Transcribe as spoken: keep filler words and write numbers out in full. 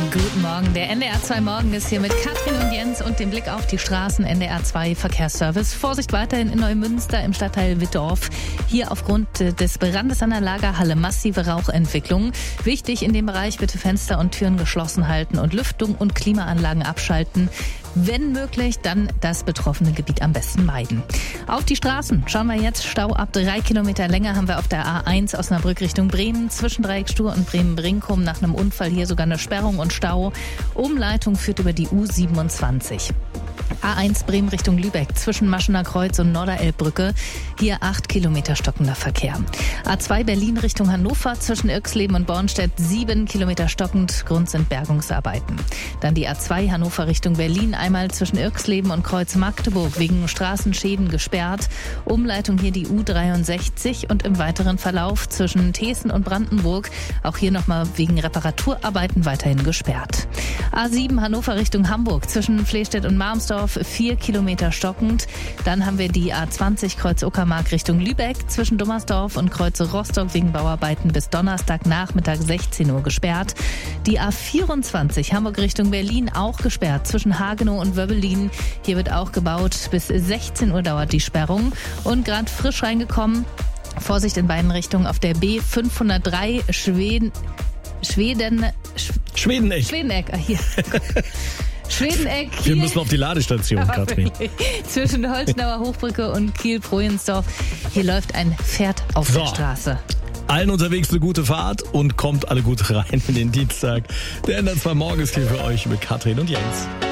Guten Morgen. Der N D R zwei Morgen ist hier mit Katrin und Jens und dem Blick auf die Straßen. N D R zwei Verkehrsservice. Vorsicht weiterhin in Neumünster im Stadtteil Wittorf. Hier aufgrund des Brandes an der Lagerhalle massive Rauchentwicklung. Wichtig in dem Bereich bitte Fenster und Türen geschlossen halten und Lüftung und Klimaanlagen abschalten. Wenn möglich, dann das betroffene Gebiet am besten meiden. Auf die Straßen schauen wir jetzt. Stau ab drei Kilometer Länge haben wir auf der A eins Osnabrück Richtung Bremen. Zwischen Dreieckstur und Bremen-Brinkum nach einem Unfall hier sogar eine Sperrung und Stau. Umleitung führt über die U siebenundzwanzig. A eins Bremen Richtung Lübeck zwischen Maschener Kreuz und Norderelbbrücke. Hier acht Kilometer stockender Verkehr. A zwei Berlin Richtung Hannover zwischen Irxleben und Bornstedt sieben Kilometer stockend. Grund sind Bergungsarbeiten. Dann die A zwei Hannover Richtung Berlin einmal zwischen Irxleben und Kreuz Magdeburg wegen Straßenschäden gesperrt. Umleitung hier die U dreiundsechzig und im weiteren Verlauf zwischen Thesen und Brandenburg auch hier nochmal wegen Reparaturarbeiten weiterhin gesperrt. A sieben Hannover Richtung Hamburg zwischen Flehstedt und Marmsdorf vier Kilometer stockend. Dann haben wir die A zwanzig Kreuz Uckermark Richtung Lübeck zwischen Dummersdorf und Kreuz Rostock wegen Bauarbeiten bis Donnerstagnachmittag sechzehn Uhr gesperrt. Die A vierundzwanzig Hamburg Richtung Berlin auch gesperrt zwischen Hagenow und Wöbbelin. Hier wird auch gebaut. Bis sechzehn Uhr dauert die Sperrung. Und gerade frisch reingekommen, Vorsicht in beiden Richtungen auf der B fünfhundertdrei Schweden... Schweden... Sch Schwedeneck. Schwedeneck, ah, hier. Schwedeneck. Wir müssen auf die Ladestation, Katrin. Zwischen Holznauer Hochbrücke und Kiel-Projensdorf. Hier läuft ein Pferd auf So. der Straße. Allen unterwegs eine gute Fahrt und kommt alle gut rein in den Dienstag. Der N D R zwei Morgen ist hier für euch mit Katrin und Jens.